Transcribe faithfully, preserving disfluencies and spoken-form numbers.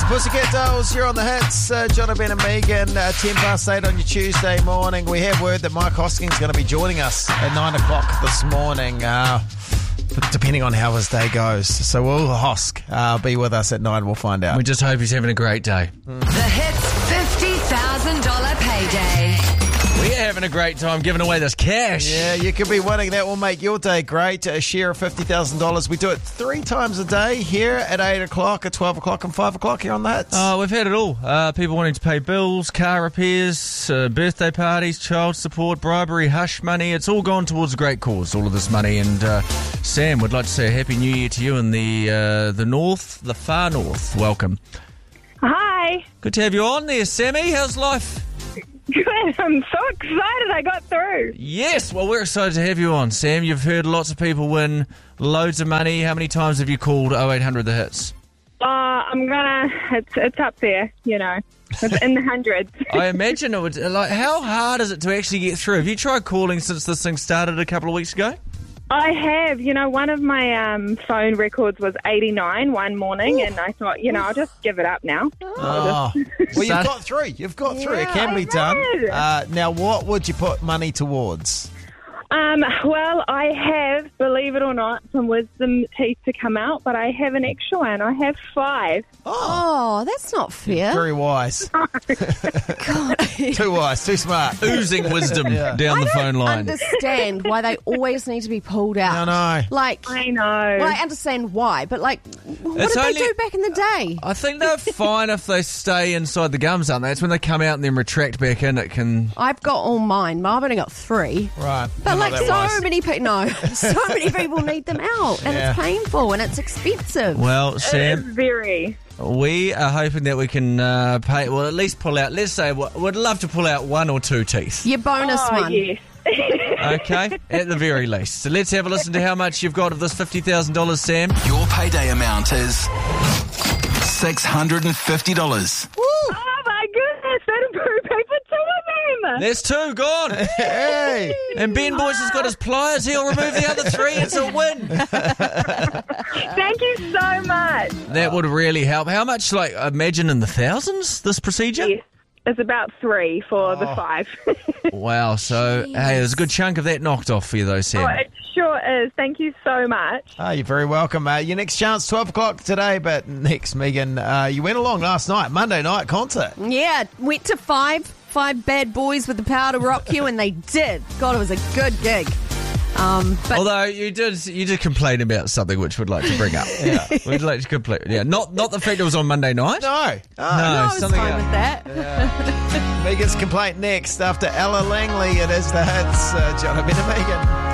Pussycat Dolls, you're on the hits. Uh, Jonathan and Megan, uh, ten past eight on your Tuesday morning. We have word that Mike Hosking's going to be joining us at nine o'clock this morning, uh, depending on how his day goes. So will Hosk uh, be with us at nine? We'll find out. We just hope he's having a great day. The Hits fifty thousand dollars payday. We're having a great time giving away this cash. Yeah, you could be winning. That will make your day great. A share of fifty thousand dollars. We do it three times a day here at eight o'clock, at twelve o'clock and five o'clock here on the Hits. Oh, we've had it all. Uh, people wanting to pay bills, car repairs, uh, birthday parties, child support, bribery, hush money. It's all gone towards a great cause, all of this money. And uh, Sam, would like to say a Happy New Year to you in the, uh, the north, the far north. Welcome. Hi. Good to have you on there, Sammy. How's life? Good. I'm so excited I got through. Yes, well, we're excited to have you on, Sam. You've heard lots of people win loads of money. How many times have you called oh eight hundred the hits? Uh, I'm gonna. It's it's up there. You know, it's in the hundreds. I imagine it would. Like, how hard is it to actually get through? Have you tried calling since this thing started a couple of weeks ago? I have. You know, one of my um, phone records was eighty-nine one morning, and I thought, you know, I'll just give it up now. Oh. Well, you've got through. You've got through. It can be done. Uh, now, what would you put money towards? Um, well, I have, believe it or not, some wisdom teeth to come out, but I have an extra one. I have five. Oh, that's not fair. Very wise. Too wise, too smart. Oozing wisdom Yeah. down the I phone don't line. understand why they always need to be pulled out. I know. Like, I know. well, I understand why, but like, what It's did only- they do back in the day? I think they're fine if they stay inside the gums, aren't they? It's when they come out and then retract back in, it can... I've got all mine. I've only got three. Right. But You're like not that so wise. many people, no, so many people need them out, and Yeah. it's painful and it's expensive. Well, It Sam, is very. we are hoping that we can uh, pay, well, at least pull out, let's say, w- we'd love to pull out one or two teeth. Your bonus Oh, one. yes. Okay? At the very least. So let's have a listen to how much you've got of this fifty thousand dollars, Sam. Your payday amount is six hundred fifty dollars. Oh, my goodness. That'll probably pay for two of them. There's two gone. Hey! And Ben Boyce has got his pliers. He'll remove the other three. It's a win. Thank you so much. That would really help. How much, like, imagine in the thousands, this procedure? Yes. It's about three for the five. Wow. So, hey, there's a good chunk of that knocked off for you, though, Sam. Oh, it sure is. Thank you so much. Oh, you're very welcome. Uh, your next chance, twelve o'clock today, but next, Megan, uh, you went along last night, Monday night concert. Yeah, went to five, five bad boys with the power to rock you, and they did. God, it was a good gig. Um, but Although you did, you did complain about something which we'd like to bring up. Yeah, we'd like to complain. Yeah, not not the fact it was on Monday night. No. Oh, No, I was something fine else. with that. Megan's complaint next after Ella Langley. It is the Hits. Uh, Jonathan and Megan.